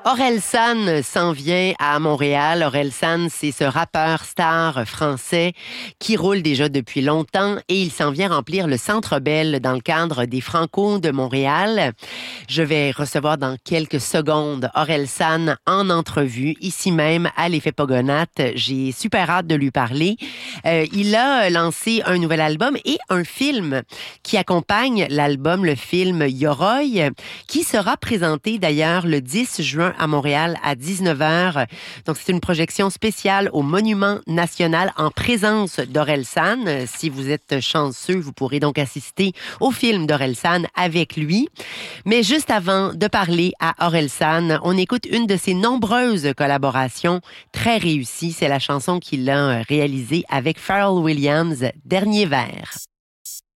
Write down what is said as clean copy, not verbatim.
Orelsan s'en vient à Montréal. Orelsan, c'est ce rappeur star français qui roule déjà depuis longtemps et il s'en vient remplir le Centre Bell dans le cadre des Franco de Montréal. Je vais recevoir dans quelques secondes Orelsan en entrevue, ici même à l'Effet Pogonate. J'ai super hâte de lui parler. Il a lancé un nouvel album et un film qui accompagne l'album, le film Yoroi, qui sera présenté d'ailleurs le 10 juin à Montréal à 19h. Donc, c'est une projection spéciale au Monument National en présence d'Orelsan. Si vous êtes chanceux, vous pourrez donc assister au film d'Orelsan avec lui. Mais juste avant de parler à Orelsan, on écoute une de ses nombreuses collaborations très réussies. C'est la chanson qu'il a réalisée avec Pharrell Williams, Dernier verre.